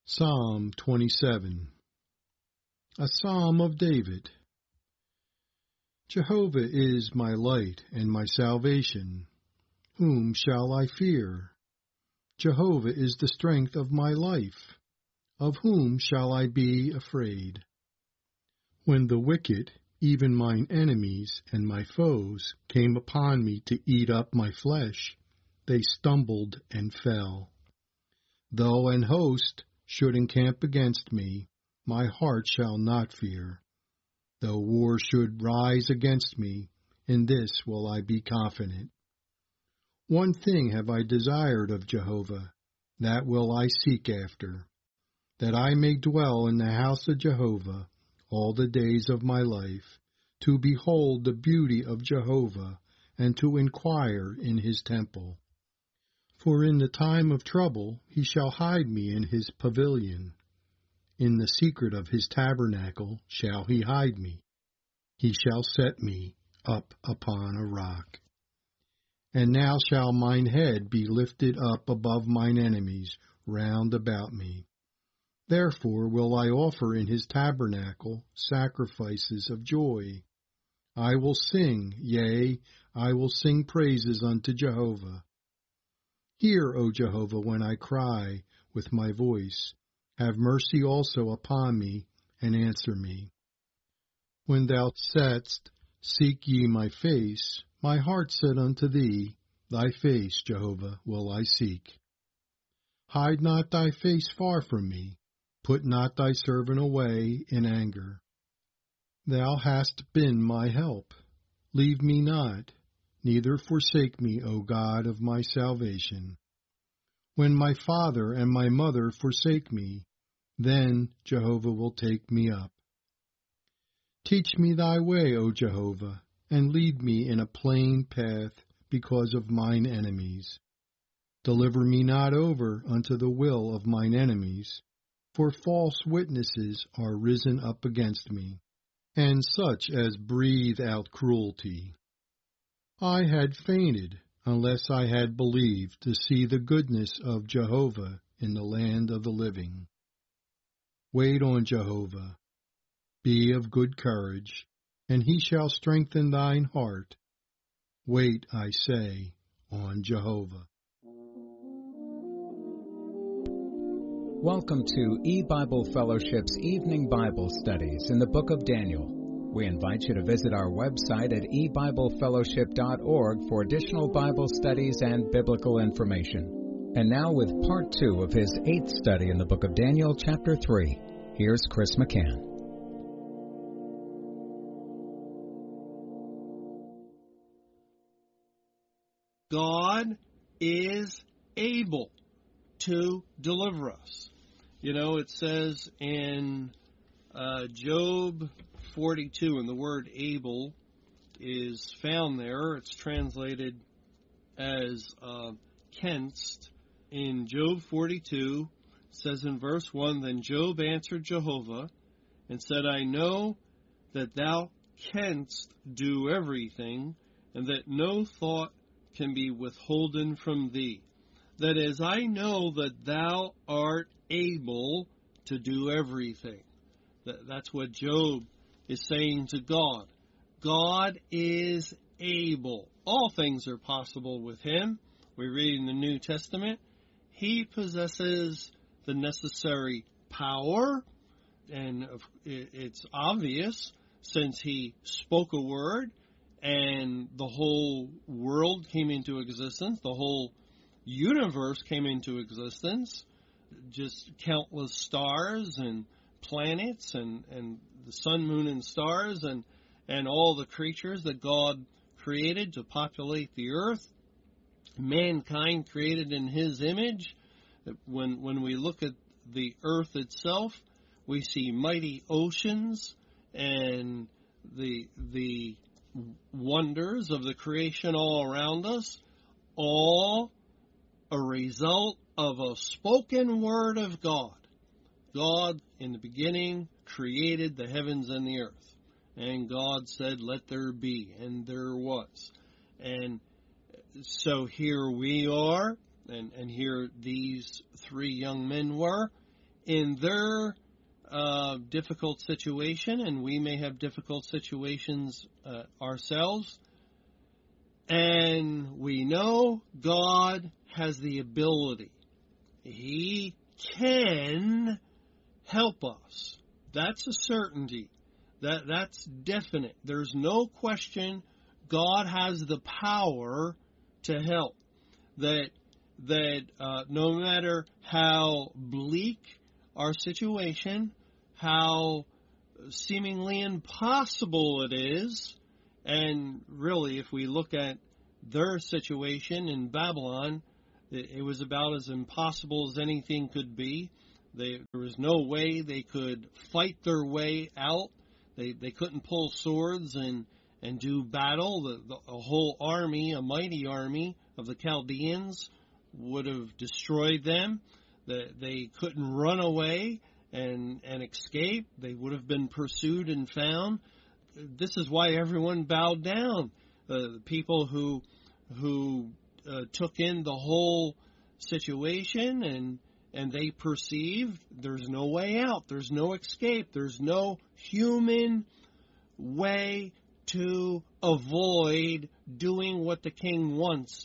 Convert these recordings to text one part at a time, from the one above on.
Psalm 27. A Psalm of David. Jehovah is my light and my salvation. Whom shall I fear? Jehovah is the strength of my life. Of whom shall I be afraid? When the wicked, even mine enemies and my foes, came upon me to eat up my flesh, they stumbled and fell. Though an host should encamp against me, my heart shall not fear. Though war should rise against me, in this will I be confident. One thing have I desired of Jehovah, that will I seek after, that I may dwell in the house of Jehovah all the days of my life, to behold the beauty of Jehovah, and to inquire in his temple. For in the time of trouble he shall hide me in his pavilion. In the secret of his tabernacle shall he hide me. He shall set me up upon a rock. And now shall mine head be lifted up above mine enemies round about me. Therefore will I offer in his tabernacle sacrifices of joy. I will sing, yea, I will sing praises unto Jehovah. Hear, O Jehovah, when I cry with my voice. Have mercy also upon me, and answer me. When thou saidst, Seek ye my face, my heart said unto thee, Thy face, Jehovah, will I seek. Hide not thy face far from me, put not thy servant away in anger. Thou hast been my help. Leave me not, neither forsake me, O God of my salvation. When my father and my mother forsake me, then Jehovah will take me up. Teach me thy way, O Jehovah, and lead me in a plain path because of mine enemies. Deliver me not over unto the will of mine enemies, for false witnesses are risen up against me, and such as breathe out cruelty. I had fainted, unless I had believed to see the goodness of Jehovah in the land of the living. Wait on Jehovah. Be of good courage, and he shall strengthen thine heart. Wait, I say, on Jehovah. Welcome to E-Bible Fellowship's Evening Bible Studies in the Book of Daniel. We invite you to visit our website at ebiblefellowship.org for additional Bible studies and biblical information. And now with part 2 of his 8th study in the Book of Daniel, chapter 3, here's Chris McCann. God is able to deliver us. You know, it says in Job 42, and the word able is found there. It's translated as kenst. In Job 42, it says in verse 1, Then Job answered Jehovah and said, I know that thou canst do everything, and that no thought can be withholden from thee. That is, I know that thou art able to do everything. That's what Job is saying to God. God is able. All things are possible with him. We read in the New Testament, he possesses the necessary power, and it's obvious since he spoke a word and the whole world came into existence, the whole universe came into existence, just countless stars and planets and the sun, moon, and stars and all the creatures that God created to populate the earth, mankind created in his image. When we look at the earth itself, we see mighty oceans and the wonders of the creation all around us, all a result of a spoken word of God. God, in the beginning, created the heavens and the earth. And God said, let there be, and there was. And so here we are, and here these three young men were, in their difficult situation, and we may have difficult situations ourselves, and we know God has the ability. He can help us. That's a certainty. That's definite. There's no question God has the power to help. That no matter how bleak our situation, how seemingly impossible it is, and really if we look at their situation in Babylon, it was about as impossible as anything could be. There was no way they could fight their way out. They couldn't pull swords and do battle. The whole army, a mighty army of the Chaldeans, would have destroyed them. They couldn't run away and escape. They would have been pursued and found. This is why everyone bowed down. The people who took in the whole situation and they perceived there's no way out. There's no escape. There's no human way to avoid doing what the king wants.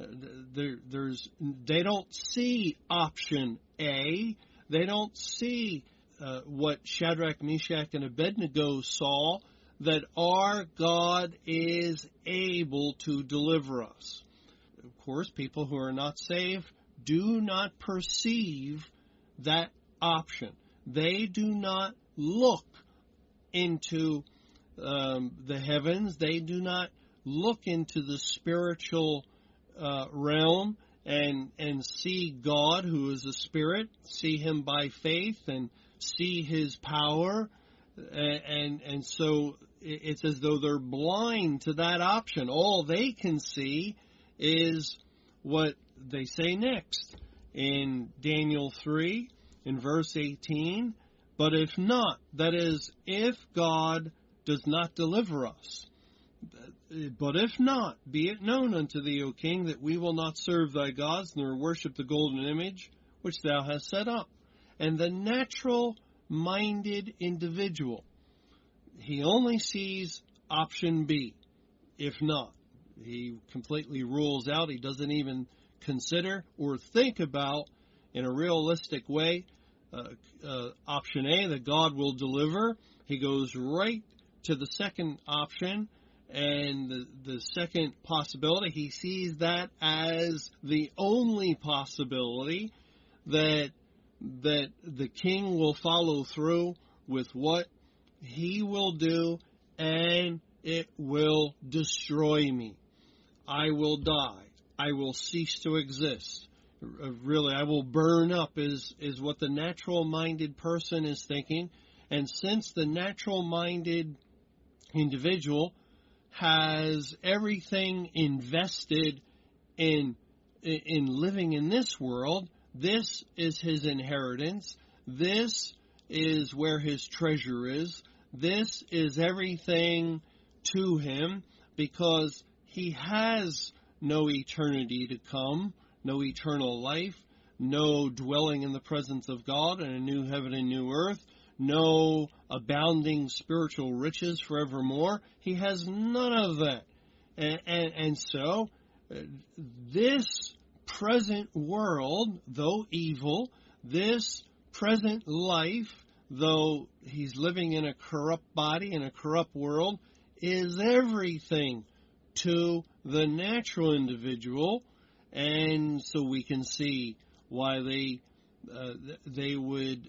They don't see option A. They don't see what Shadrach, Meshach, and Abednego saw, that our God is able to deliver us. Of course, people who are not saved do not perceive that option. They do not look into the heavens. They do not look into the spiritual realm and see God, who is a spirit, see him by faith and see his power. And so it's as though they're blind to that option. All they can see is what they say next in Daniel 3, in verse 18. But if not, that is, if God does not deliver us, but if not, be it known unto thee, O king, that we will not serve thy gods, nor worship the golden image which thou hast set up. And the natural-minded individual, he only sees option B, if not. He completely rules out. He doesn't even consider or think about, in a realistic way, option A, that God will deliver. He goes right to the second option, and the second possibility, he sees that as the only possibility, that the king will follow through with what he will do, and it will destroy me. I will die. I will cease to exist. Really, I will burn up is what the natural-minded person is thinking. And since the natural-minded individual has everything invested in living in this world, this is his inheritance. This is where his treasure is. This is everything to him, because he has no eternity to come, no eternal life, no dwelling in the presence of God in a new heaven and new earth, no abounding spiritual riches forevermore. He has none of that. And so this present world, though evil, this present life, though he's living in a corrupt body, in a corrupt world, is everything to the natural individual. And so we can see why they would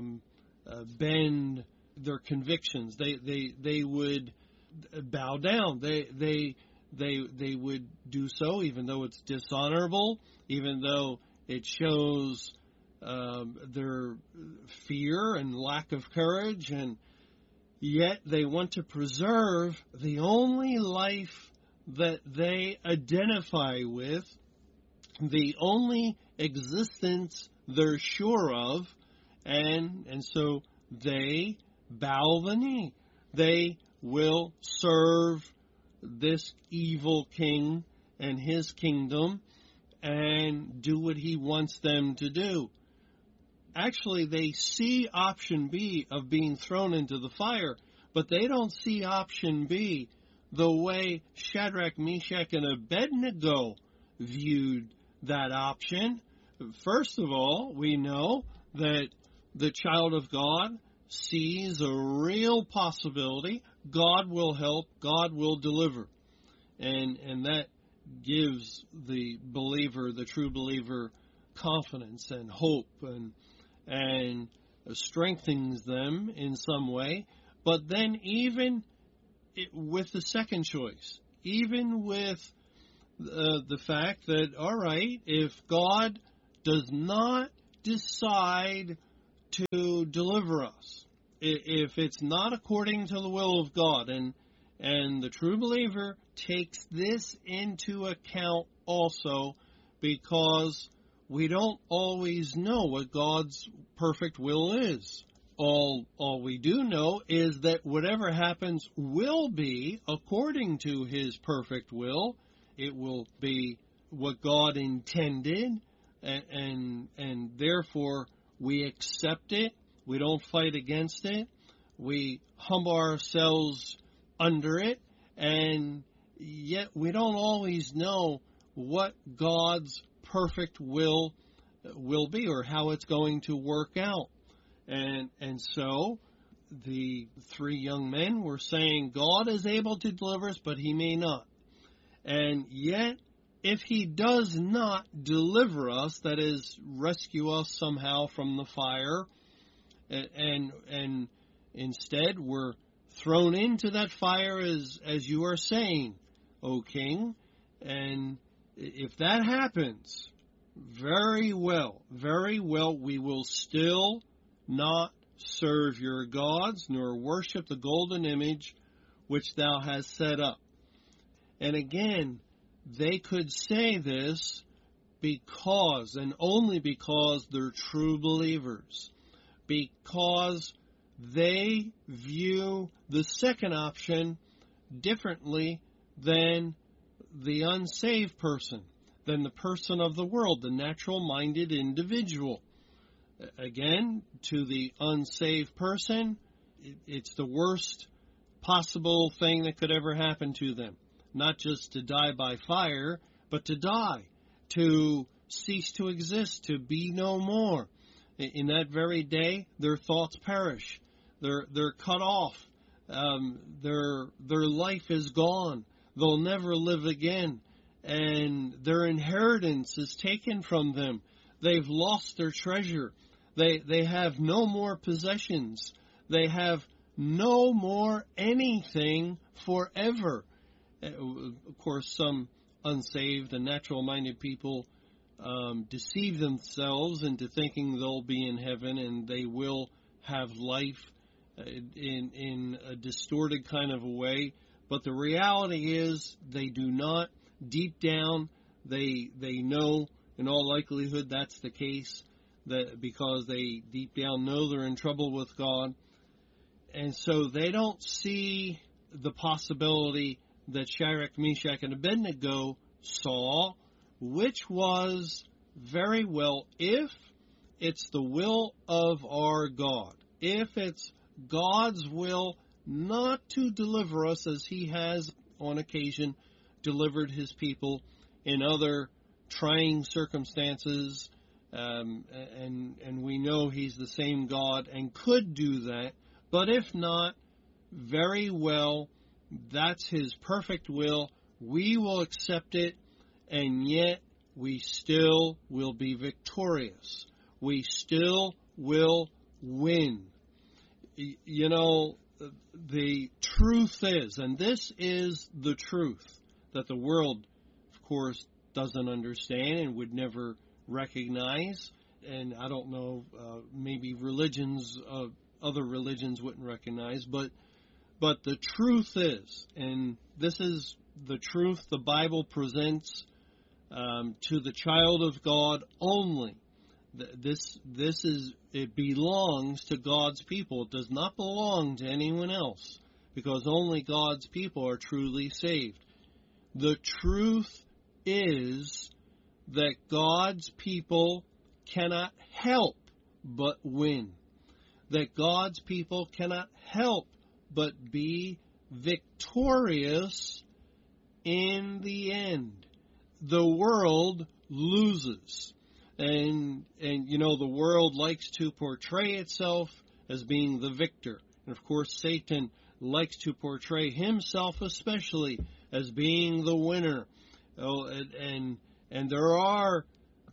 bend their convictions. They would bow down. They would do so, even though it's dishonorable, even though it shows their fear and lack of courage, and yet they want to preserve the only life that they identify with, the only existence they're sure of, and so they bow the knee. They will serve this evil king and his kingdom and do what he wants them to do. actually they see option B of being thrown into the fire, but they don't see option B the way Shadrach, Meshach, and Abednego viewed that option. First of all, we know that the child of God sees a real possibility. God will help, God will deliver. And that gives the believer, the true believer, confidence and hope and strengthens them in some way. But then even with the second choice, even with the fact that, all right, if God does not decide to deliver us, if it's not according to the will of God, and the true believer takes this into account also, because we don't always know what God's perfect will is. All we do know is that whatever happens will be according to His perfect will. It will be what God intended, and therefore we accept it. We don't fight against it. We humble ourselves under it, and yet we don't always know what God's perfect will be or how it's going to work out. And so the three young men were saying, God is able to deliver us, but He may not. And yet, if He does not deliver us, that is, rescue us somehow from the fire, and instead we're thrown into that fire, as you are saying, O King, and if that happens, very well, we will still not serve your gods, nor worship the golden image which thou hast set up. And again, they could say this because, and only because, they're true believers. Because they view the second option differently than the unsaved person, than the person of the world, the natural-minded individual. Again, to the unsaved person, it's the worst possible thing that could ever happen to them. Not just to die by fire, but to die, to cease to exist, to be no more. In that very day, their thoughts perish. They're cut off. Their life is gone. They'll never live again. And their inheritance is taken from them. They've lost their treasure. They have no more possessions. They have no more anything forever. Of course, some unsaved and natural-minded people deceive themselves into thinking they'll be in heaven and they will have life in a distorted kind of a way. But the reality is they do not. Deep down, they know, in all likelihood, that's the case, that because they deep down know they're in trouble with God. And so they don't see the possibility that Shadrach, Meshach, and Abednego saw, which was, very well, if it's the will of our God, if it's God's will not to deliver us as He has on occasion delivered His people in other trying circumstances, and we know He's the same God and could do that, but if not, very well, that's His perfect will. We will accept it, and yet we still will be victorious. We still will win. You know, the truth is, and this is the truth that the world, of course, doesn't understand and would never recognize, and I don't know, maybe religions, other religions wouldn't recognize, but the truth is, and this is the truth the Bible presents to the child of God only. This is, it belongs to God's people. It does not belong to anyone else, because only God's people are truly saved. The truth is that God's people cannot help but win. That God's people cannot help but be victorious in the end. The world loses. And the world likes to portray itself as being the victor. And of course, Satan likes to portray himself especially as being the winner. And there are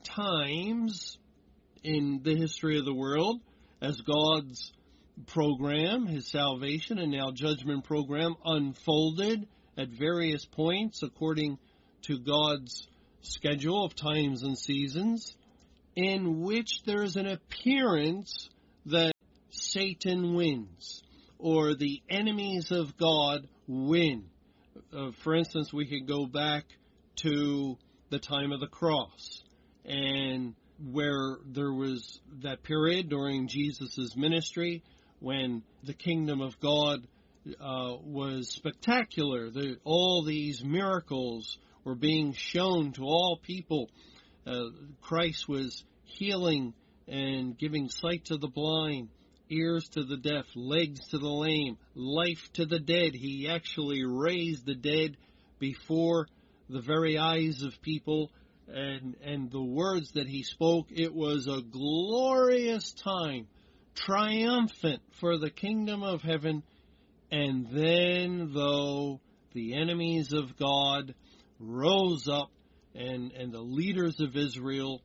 times in the history of the world as God's program, his salvation and now judgment program, unfolded at various points according to God's schedule of times and seasons, in which there is an appearance that Satan wins, or the enemies of God win. For instance, we could go back to the time of the cross, and where there was that period during Jesus' ministry when the kingdom of God was spectacular. All these miracles were being shown to all people. Christ was healing and giving sight to the blind, ears to the deaf, legs to the lame, life to the dead. He actually raised the dead before the very eyes of people, and the words that he spoke, it was a glorious time, triumphant for the kingdom of heaven. And then, though the enemies of God rose up, and the leaders of Israel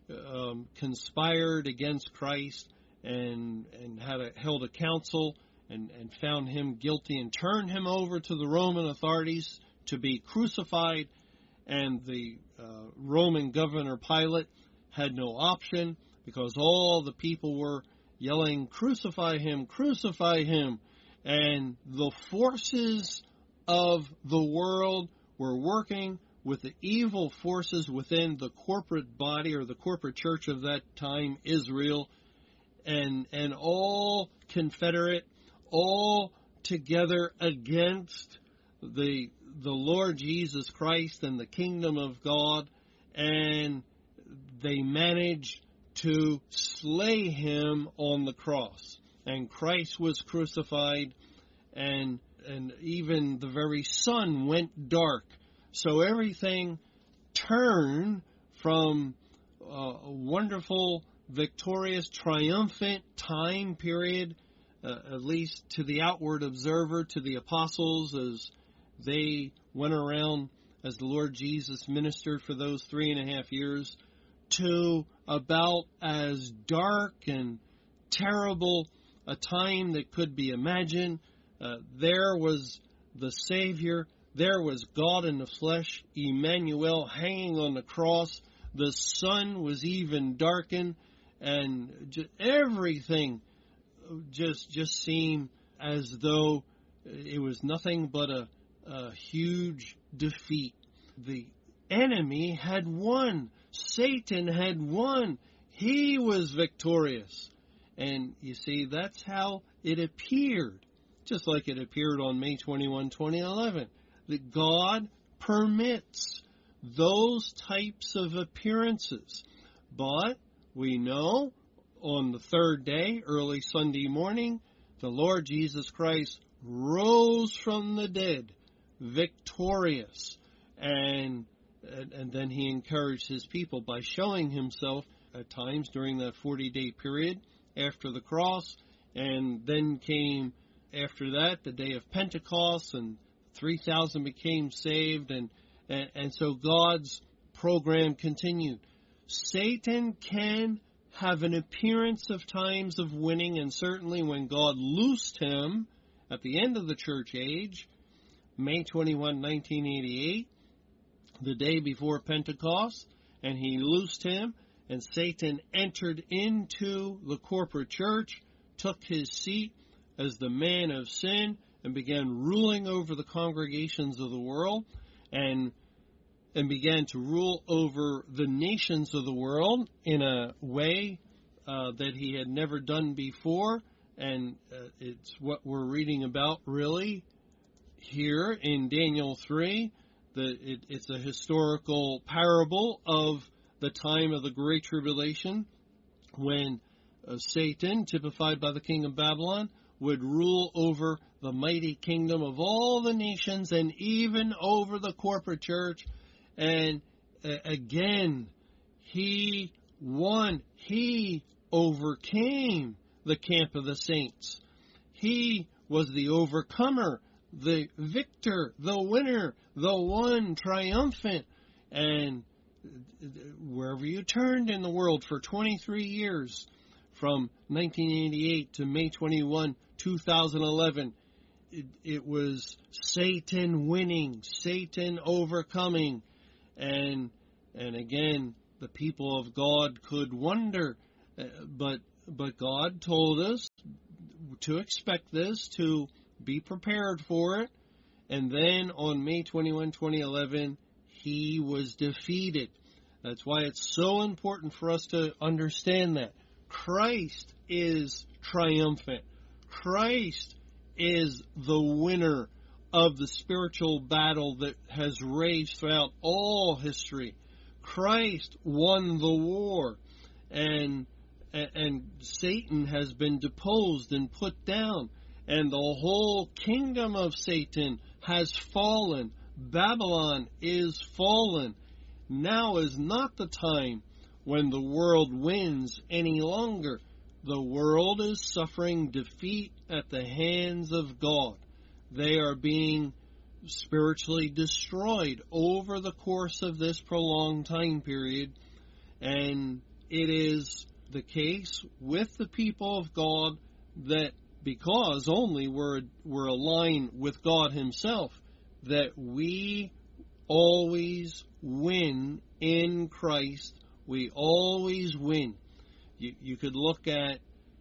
conspired against Christ and held a council and found him guilty and turned him over to the Roman authorities to be crucified. And the Roman governor Pilate had no option, because all the people were yelling, "Crucify him, crucify him." And the forces of the world were working with the evil forces within the corporate body, or the corporate church of that time, Israel, and all confederate, all together against the Lord Jesus Christ and the kingdom of God. And they managed to slay him on the cross. And Christ was crucified, and even the very sun went dark. So everything turned from a wonderful, victorious, triumphant time period, at least to the outward observer, to the apostles, as they went around as the Lord Jesus ministered for those 3.5 years, to about as dark and terrible a time that could be imagined. There was the Savior. There was God in the flesh, Emmanuel, hanging on the cross. The sun was even darkened, and everything just seemed as though it was nothing but a huge defeat. The enemy had won. Satan had won. He was victorious. And you see, that's how it appeared, just like it appeared on May 21, 2011, that God permits those types of appearances. But we know on the third day, early Sunday morning, the Lord Jesus Christ rose from the dead, victorious. And then he encouraged his people by showing himself at times during that 40-day period after the cross. And then came, after that, the day of Pentecost, and 3,000 became saved. And so God's program continued. Satan can have an appearance of times of winning, and certainly when God loosed him at the end of the church age, May 21, 1988, the day before Pentecost, and he loosed him, and Satan entered into the corporate church, took his seat as the man of sin, and began ruling over the congregations of the world, and began to rule over the nations of the world in a way that he had never done before. And it's what we're reading about really here in Daniel 3. It's a historical parable of the time of the Great Tribulation, when Satan, typified by the king of Babylon, would rule over the mighty kingdom of all the nations and even over the corporate church. And again, he won. He overcame the camp of the saints. He was the overcomer, the victor, the winner, the one triumphant. And wherever you turned in the world for 23 years, from 1988 to May 21, 2011, it was Satan winning, Satan overcoming. And again, the people of God could wonder, but God told us to expect this, to be prepared for it. And then on May 21, 2011, he was defeated. That's why it's so important for us to understand that Christ is triumphant. Christ is the winner of the spiritual battle that has raged throughout all history. Christ won the war, and Satan has been deposed and put down, and the whole kingdom of Satan has fallen. Babylon is fallen. Now is not the time when the world wins any longer. The world is suffering defeat at the hands of God. They are being spiritually destroyed over the course of this prolonged time period. And it is the case with the people of God that because only we're aligned with God himself, that we always win in Christ. We always win. You could look at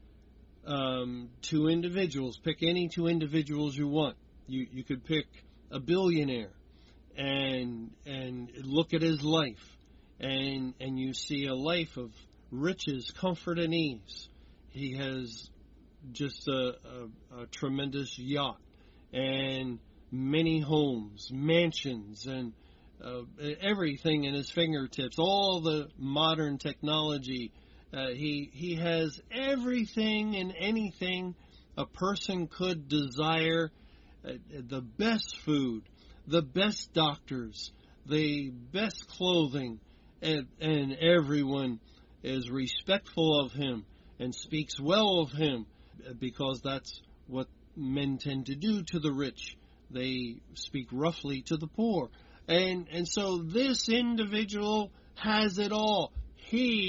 two individuals. Pick any two individuals you want. You could pick a billionaire and look at his life, and you see a life of riches, comfort, and ease. He has just a tremendous yacht and many homes, mansions, and everything in his fingertips, all the modern technology. He has everything and anything a person could desire, the best food, the best doctors, the best clothing, and everyone is respectful of him and speaks well of him, because that's what men tend to do to the rich. They speak roughly to the poor. And so this individual has it all. He